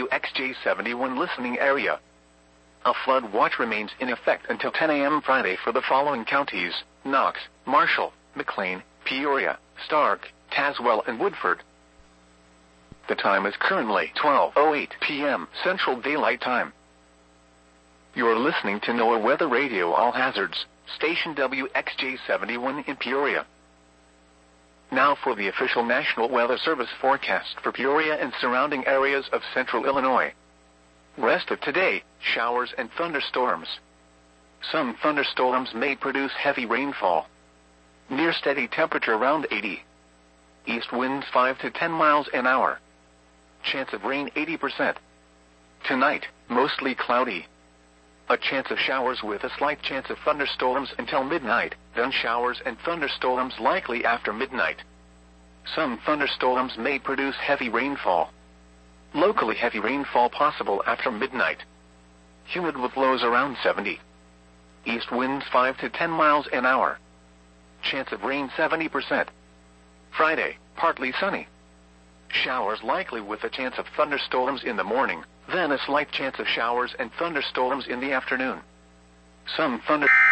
WXJ71 listening area. A flood watch remains in effect until 10 a.m. Friday for the following counties: Knox, Marshall, McLean, Peoria, Stark, Tazewell, and Woodford. The time is currently 12:08 p.m. Central Daylight Time. You're listening to NOAA Weather Radio All Hazards, station WXJ71 in Peoria. Now for the official National Weather Service forecast for Peoria and surrounding areas of central Illinois. Rest of today, showers and thunderstorms. Some thunderstorms may produce heavy rainfall. Near steady temperature around 80. East winds 5 to 10 miles an hour. Chance of rain 80%. Tonight, mostly cloudy. A chance of showers with a slight chance of thunderstorms until midnight, then showers and thunderstorms likely after midnight. Some thunderstorms may produce heavy rainfall. Locally heavy rainfall possible after midnight. Humid with lows around 70. East winds 5 to 10 miles an hour. Chance of rain 70%. Friday, partly sunny. Showers likely with a chance of thunderstorms in the morning, then a slight chance of showers and thunderstorms in the afternoon. Some thunder...